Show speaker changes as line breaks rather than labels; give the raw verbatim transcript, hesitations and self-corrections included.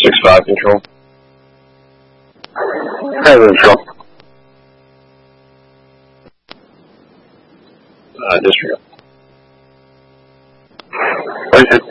six five control.
Hey, control.
Uh, disregard.
What is it?